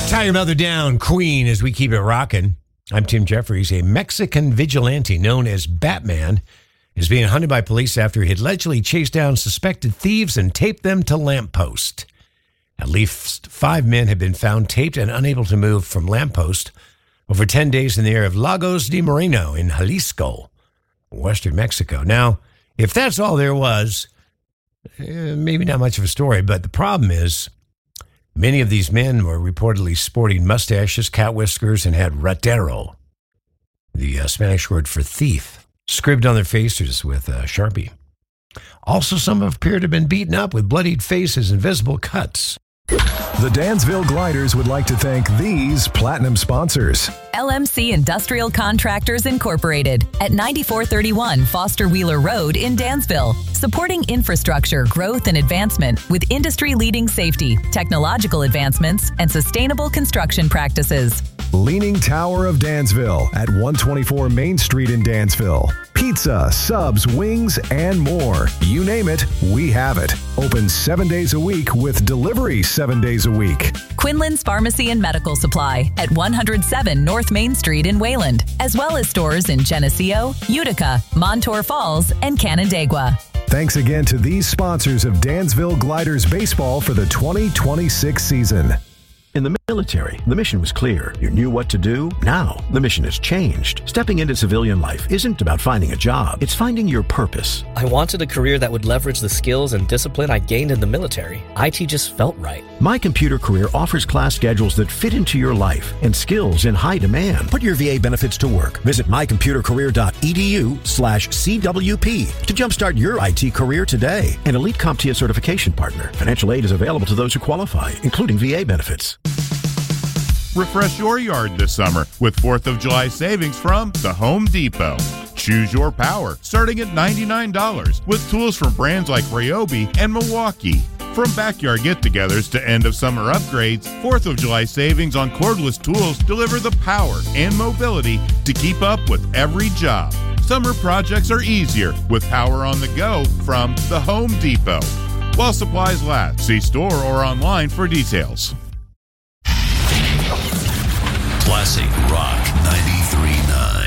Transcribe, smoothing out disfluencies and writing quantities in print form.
Tie Your Mother Down, Queen, as we keep it rocking. I'm Tim Jeffries. A Mexican vigilante known as Batman is being hunted by police after he allegedly chased down suspected thieves and taped them to lampposts. At least 5 men have been found taped and unable to move from lamppost over 10 days in the area of Lagos de Moreno in Jalisco, western Mexico. Now, if that's all there was, maybe not much of a story, but the problem is many of these men were reportedly sporting mustaches, cat whiskers, and had ratero, the Spanish word for thief, scribbled on their faces with a Sharpie. Also, some appear to have been beaten up with bloodied faces and visible cuts. The Dansville Gliders would like to thank these platinum sponsors. LMC Industrial Contractors Incorporated at 9431 Foster Wheeler Road in Dansville, supporting infrastructure growth and advancement with industry-leading safety, technological advancements, and sustainable construction practices. Leaning Tower of Dansville at 124 Main Street in Dansville. Pizza, subs, wings, and more. You name it, we have it. Open 7 days a week with delivery 7 days a week. Quinlan's Pharmacy and Medical Supply at 107 North Main Street in Wayland, as well as stores in Geneseo, Utica, Montour Falls, and Canandaigua. Thanks again to these sponsors of Dansville Gliders Baseball for the 2026 season. In the military, the mission was clear. You knew what to do. Now, the mission has changed. Stepping into civilian life isn't about finding a job. It's finding your purpose. I wanted a career that would leverage the skills and discipline I gained in the military. IT just felt right. My Computer Career offers class schedules that fit into your life and skills in high demand. Put your VA benefits to work. Visit mycomputercareer.edu/CWP to jumpstart your IT career today. An elite CompTIA certification partner. Financial aid is available to those who qualify, including VA benefits. Refresh your yard this summer with 4th of July savings from the Home Depot. Choose your power, starting at $99, with tools from brands like Ryobi and Milwaukee. From backyard get-togethers to end-of-summer upgrades, 4th of July savings on cordless tools deliver the power and mobility to keep up with every job. Summer projects are easier with power on the go from the Home Depot. While supplies last, see store or online for details. Classic Rock 93.9.